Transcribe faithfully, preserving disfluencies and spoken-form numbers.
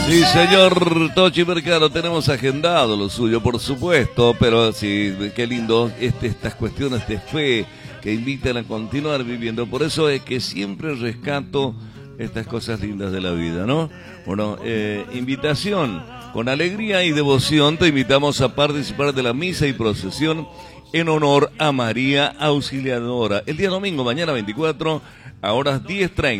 Sí, señor Tochi Mercado, tenemos agendado lo suyo, por supuesto, pero sí, qué lindo este, estas cuestiones de fe que invitan a continuar viviendo. Por eso es que siempre rescato estas cosas lindas de la vida, ¿no? Bueno, eh, invitación, con alegría y devoción te invitamos a participar de la misa y procesión en honor a María Auxiliadora. El día domingo, mañana veinticuatro, a horas diez treinta.